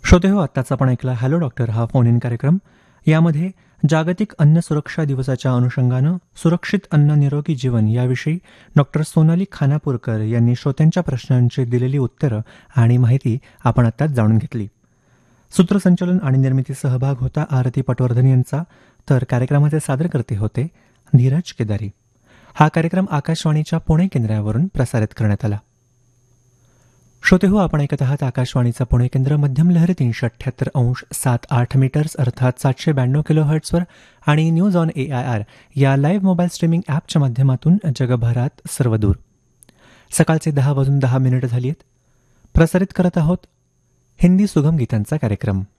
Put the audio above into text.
श्रोते हो, आत्ताच आपण ऐकला हॅलो डॉक्टर हा फोन इन कार्यक्रम. यामध्ये जागतिक अन्न सुरक्षा दिवसाच्या अनुषंगानं सुरक्षित अन्न निरोगी जीवन याविषयी डॉक्टर सोनाली खानापूरकर यांनी श्रोत्यांच्या प्रश्नांची दिलेली उत्तरं आणि माहिती आपण आत्ताच जाणून घेतली. सूत्रसंचालन आणि निर्मिती सहभाग होता आरती पटवर्धन यांचा, तर कार्यक्रमाचे सादरकर्ते होते धीरज केदारी. हा कार्यक्रम आकाशवाणीच्या पुणे केंद्रावरून प्रसारित करण्यात आला. श्रोते हो, आपण ऐकत आहात आकाशवाणीचा पुणे केंद्र. मध्यम लहरी 378.78 मीटर्स अर्थात 792 किलोहर्ट्झवर आणि न्यूज ऑन AIR या लाईव्ह मोबाईल स्ट्रीमिंग ॲपच्या माध्यमातून जगभरात सर्वदूर. सकाळचे 10:10 झाली आहेत. प्रसारित करत आहोत हिंदी सुगम गीतांचा कार्यक्रम.